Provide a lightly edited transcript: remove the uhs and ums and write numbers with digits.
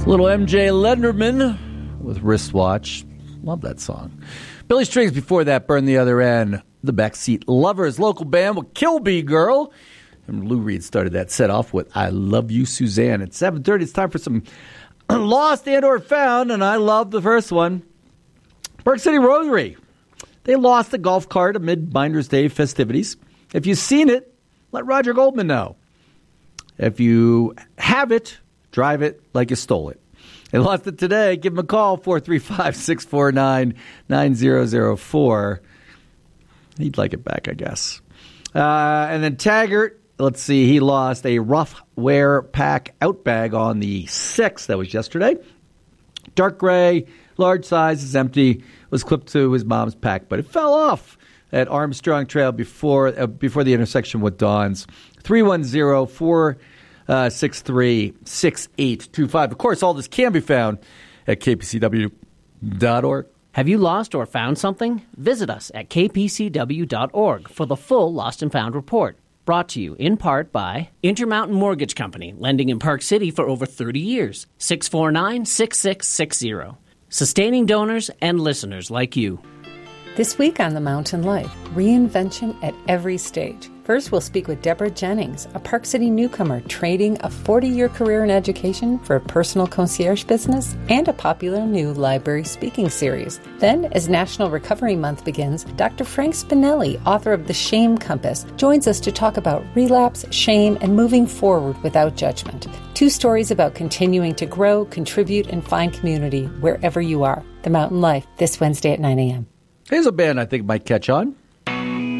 Little MJ Lenderman with Wristwatch. Love that song. Billy Strings before that, Burn the Other End. The Backseat Lovers, local band with Kill Bee Girl. And Lou Reed started that set off with I Love You, Suzanne. At 7:30, it's time for some Lost and or Found, and I love the first one. Park City Rotary. They lost a golf cart amid Binders Day festivities. If you've seen it, let Roger Goldman know. If you have it, drive it like you stole it. They lost it today. Give them a call, 435-649-9004. He'd like it back, I guess. And then Taggart, let's see, he lost a rough wear pack out bag on the 6th. That was yesterday. Dark gray, large size, is empty, was clipped to his mom's pack, but it fell off at Armstrong Trail before the intersection with Dawn's. 310-463-6825. Of course, all this can be found at kpcw.org. Have you lost or found something? Visit us at kpcw.org for the full Lost and Found report. Brought to you in part by Intermountain Mortgage Company, lending in Park City for over 30 years. 649-6660. Sustaining donors and listeners like you. This week on The Mountain Life, reinvention at every stage. First, we'll speak with Deborah Jennings, a Park City newcomer trading a 40-year career in education for a personal concierge business and a popular new library speaking series. Then, as National Recovery Month begins, Dr. Frank Spinelli, author of The Shame Compass, joins us to talk about relapse, shame, and moving forward without judgment. 2 stories about continuing to grow, contribute, and find community wherever you are. The Mountain Life, this Wednesday at 9 a.m. Here's a band I think might catch on.